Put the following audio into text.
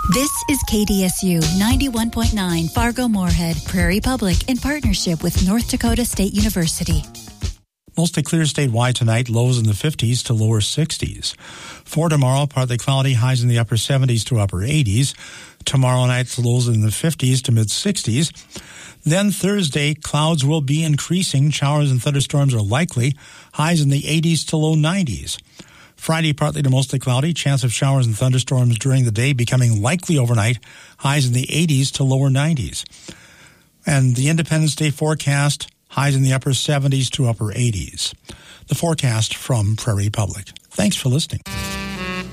This is KDSU 91.9 Fargo-Moorhead, Prairie Public, in partnership with North Dakota State University. Mostly clear statewide tonight, lows in the 50s to lower 60s. For tomorrow, partly cloudy, highs in the upper 70s to upper 80s. Tomorrow night, lows in the 50s to mid 60s. Then Thursday, clouds will be increasing. Showers and thunderstorms are likely. Highs in the 80s to low 90s. Friday, partly to mostly cloudy. Chance of showers and thunderstorms during the day becoming likely overnight. Highs in the 80s to lower 90s. And the Independence Day forecast, highs in the upper 70s to upper 80s. The forecast from Prairie Public. Thanks for listening.